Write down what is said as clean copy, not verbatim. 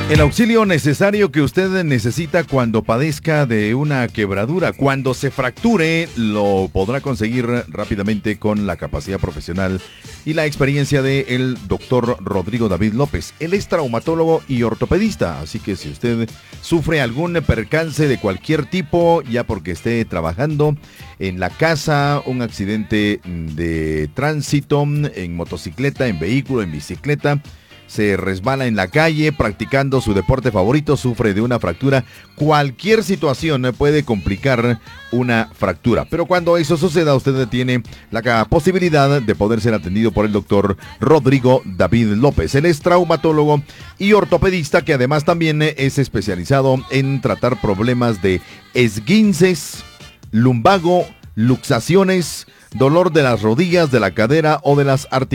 El auxilio necesario que usted necesita cuando padezca de una quebradura, cuando se fracture, lo podrá conseguir rápidamente con la capacidad profesional y la experiencia del doctor Rodrigo David López. Él es traumatólogo y ortopedista, así que si usted sufre algún percance de cualquier tipo, ya porque esté trabajando en la casa, un accidente de tránsito, en motocicleta, en vehículo, en bicicleta, se resbala en la calle practicando su deporte favorito, sufre de una fractura. Cualquier situación puede complicar una fractura, pero cuando eso suceda, usted tiene la posibilidad de poder ser atendido por el doctor Rodrigo David López. Él es traumatólogo y ortopedista, que además también es especializado en tratar problemas de esguinces, lumbago, luxaciones, dolor de las rodillas, de la cadera o de las articulaciones.